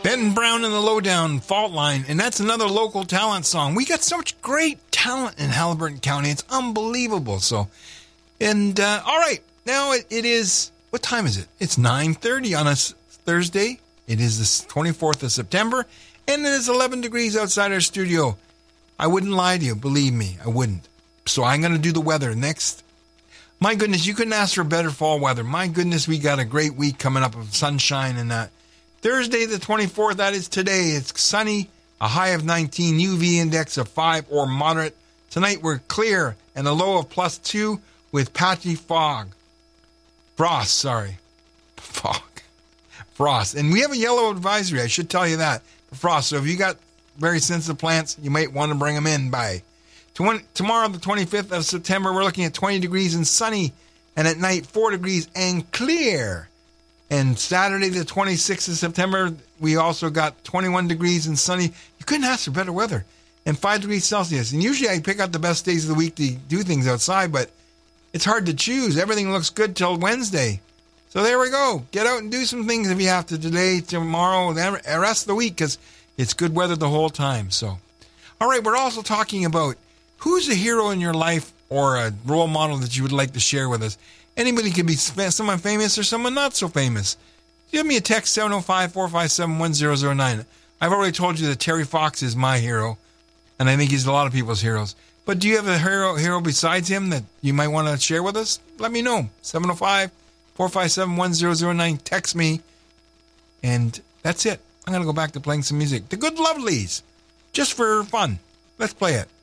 Ben Brown and the Lowdown Fault Line, and that's another local talent song. We got so much great talent in Haliburton County. It's unbelievable. So, and all right, now it is, what time is it? It's 9:30 on a Thursday. It is the 24th of September, and it is 11 degrees outside our studio. I wouldn't lie to you, believe me, I wouldn't. So I'm going to do the weather next. My goodness, you couldn't ask for better fall weather. My goodness, we got a great week coming up of sunshine and that. Thursday the 24th, that is today. It's sunny, a high of 19, UV index of 5 or moderate. Tonight we're clear and a low of +2 with patchy fog. Frost. And we have a yellow advisory, I should tell you that, for frost. So if you got very sensitive plants, you might want to bring them in by. Tomorrow, the 25th of September, we're looking at 20 degrees and sunny, and at night 4 degrees and clear. And Saturday, the 26th of September, we also got 21 degrees and sunny. You couldn't ask for better weather. And 5 degrees Celsius. And usually I pick out the best days of the week to do things outside, but it's hard to choose. Everything looks good till Wednesday. So there we go. Get out and do some things if you have to today, tomorrow, the rest of the week, because it's good weather the whole time. So, all right, we're also talking about who's a hero in your life or a role model that you would like to share with us. Anybody can be someone famous or someone not so famous. Give me a text, 705-457-1009. I've already told you that Terry Fox is my hero, and I think he's a lot of people's heroes. But do you have a hero besides him that you might want to share with us? Let me know. 705-457-1009. Text me. And that's it. I'm going to go back to playing some music. The Good Lovelies. Just for fun. Let's play it.